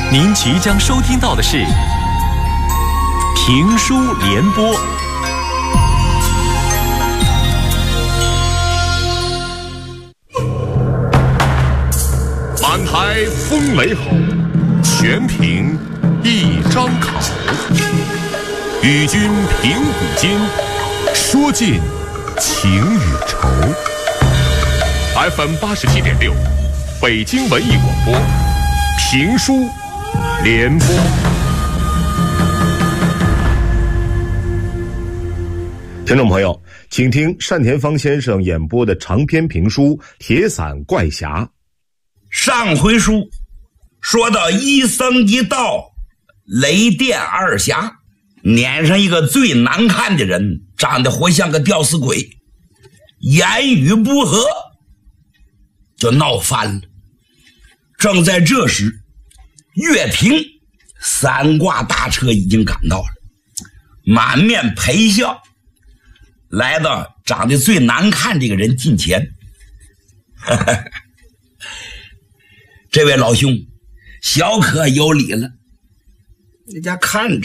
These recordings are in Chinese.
您即将收听到的是评书联播。 满台风雷吼，全凭一张口。与君评古今，说尽情与愁。FM 87.6，北京文艺广播，评书联播。 听众朋友，请听单田芳先生演播的长篇评书《铁伞怪侠》。 上回书说到一僧一道雷电二侠撵上一个最难看的人，长得活像个吊死鬼，言语不合，就闹翻了。正在这时，乐亭三挂大车已经赶到了，满面陪笑来到长得最难看这个人近前。这位老兄小可有礼了，人家看着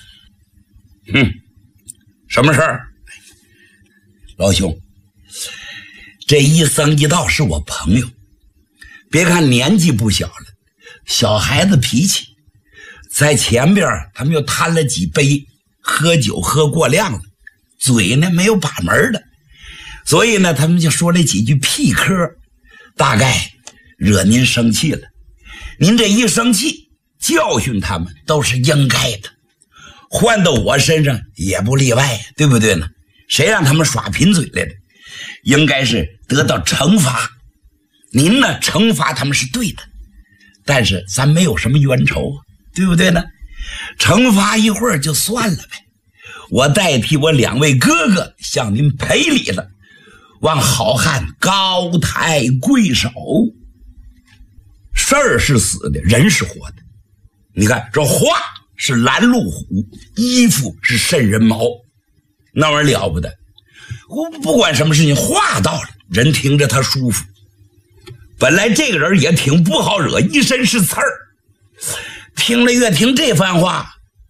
什么事儿？老兄，这一僧一道是我朋友，别看年纪不小了，小孩子脾气，在前边他们又贪了几杯，喝酒喝过量了，嘴呢没有把门的，所以呢他们就说了几句屁嗑，大概惹您生气了。您这一生气，教训他们都是应该的，换到我身上也不例外，对不对呢？谁让他们耍贫嘴来的，应该是得到惩罚。您呢惩罚他们是对的，但是咱没有什么冤仇啊，对不对呢？惩罚一会儿就算了呗，我代替我两位哥哥向您赔礼了，望好汉高抬贵手。事儿是死的，人是活的。你看这话是拦路虎，衣服是瘆人毛，那玩意儿了不得。我不管什么事情，话到了人听着他舒服。本来这个人也挺不好惹，一身是刺儿，听了乐亭这番话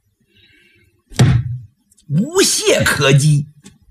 无懈可击。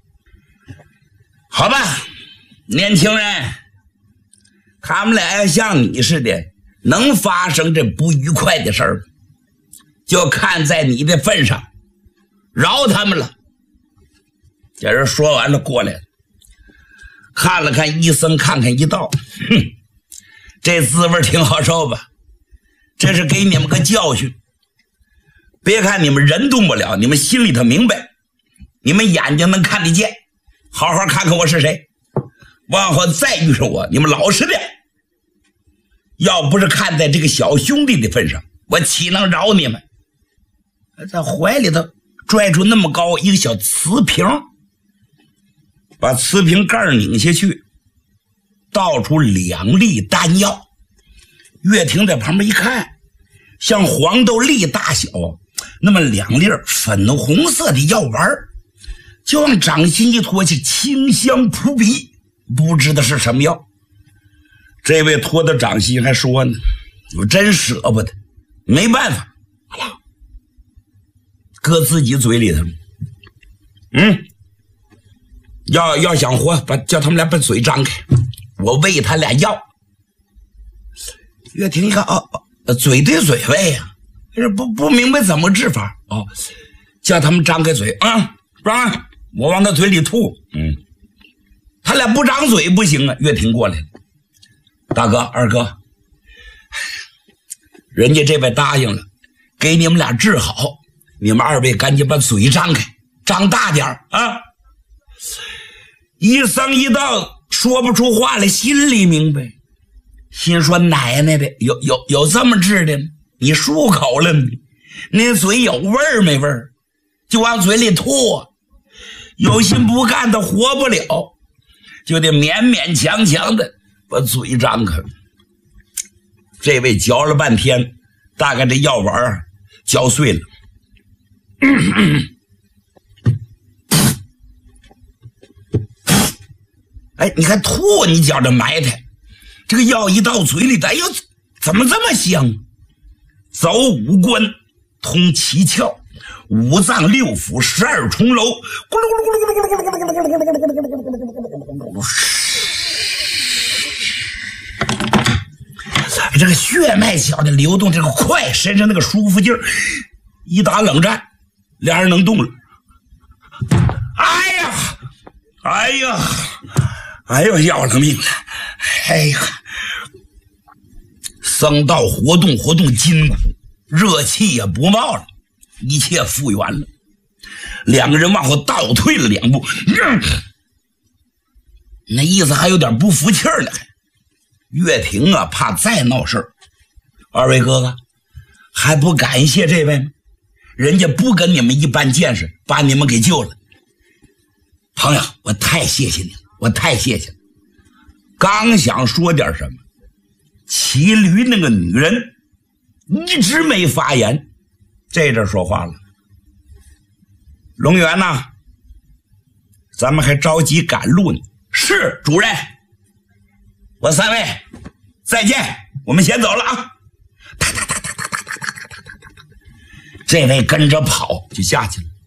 好吧，年轻人，他们俩要像你似的能发生这不愉快的事儿，就看在你的份上饶他们了。这人说完了过来了，看了看一僧，看看一道，这滋味挺好受吧？这是给你们个教训。别看你们人动不了，你们心里头明白，你们眼睛能看得见，好好看看我是谁，往后再遇上我，你们老实点。要不是看在这个小兄弟的份上，我岂能饶你们？在怀里头拽出那么高一个小瓷瓶，把瓷瓶盖拧下去，倒出2粒丹药。乐亭在旁边一看，像黄豆粒大小，那么2粒粉红色的药丸，就往掌心一托去，清香扑鼻，不知道是什么药。这位托到掌心还说呢，我真舍不得，没办法，搁自己嘴里头。要想活，叫他们俩把嘴张开，我喂他俩药。乐亭一看，嘴对嘴喂呀，不明白怎么治法，叫他们张开嘴张，我往他嘴里吐。他俩不张嘴不行啊。乐亭过来了，大哥二哥，人家这位答应了，给你们俩治好，你们二位赶紧把嘴张开，张大点啊！一僧一道说不出话来，心里明白，心说奶奶的，有这么治的？你漱口了吗？那嘴有味儿没味儿？就往嘴里吐，有心不干的活不了，就得勉勉强强的把嘴张开。这位嚼了半天，大概这药丸嚼碎了。你看吐，你觉着埋汰，这个药一到嘴里，哎呦，怎么这么香？ 走5关，通7窍，5脏6腑12重楼，咕噜咕噜咕噜咕噜咕噜咕噜咕噜咕噜咕噜咕噜咕噜咕噜咕噜，这个血脉小的流动，这个快，身上那个舒服劲儿，一打冷战，俩人能动了。哎呀，哎呀，哎呦，要了命了！哎呀，僧道活动活动筋骨，热气也不冒了，一切复原了。两个人往后倒退了2步，那意思还有点不服气儿呢。岳平啊，怕再闹事儿。二位哥哥，还不感谢这位吗？人家不跟你们一般见识，把你们给救了。朋友，我太谢谢你了，我太谢谢了。刚想说点什么，骑驴那个女人一直没发言，这阵说话了。龙源呐，咱们还着急赶路呢。是主任。我3位再见，我们先走了啊！这位跟着跑就下去了。